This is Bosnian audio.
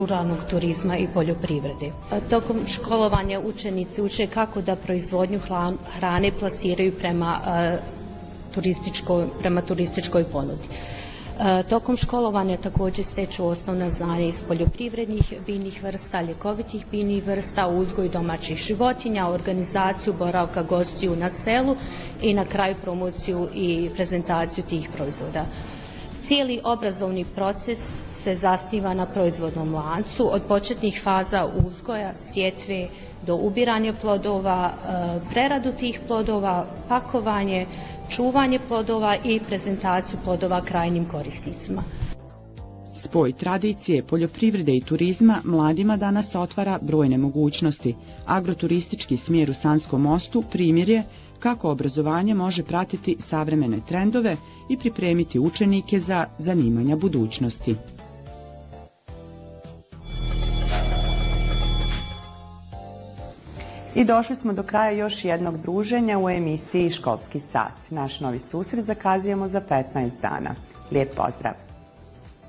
ruralnog turizma i poljoprivrede. Tokom školovanja učenici uče kako da proizvodnju hrane plasiraju prema turističkoj ponudi. Tokom školovanja također steču osnovna znanja iz poljoprivrednih biljnih vrsta, ljekovitih biljnih vrsta, uzgoj domaćih životinja, organizaciju boravka gostiju na selu i na kraju promociju i prezentaciju tih proizvoda. Cijeli obrazovni proces se zasniva na proizvodnom lancu, od početnih faza uzgoja, sjetve do ubiranja plodova, preradu tih plodova, pakovanje, čuvanje plodova i prezentaciju plodova krajnjim korisnicima. Spoj tradicije, poljoprivrede i turizma mladima danas otvara brojne mogućnosti. Agroturistički smjer u Sanskom Mostu primjer je kako obrazovanje može pratiti savremene trendove i pripremiti učenike za zanimanja budućnosti. I došli smo do kraja još jednog druženja u emisiji Školski sat. Naš novi susret zakazujemo za 15 dana. Lijep pozdrav!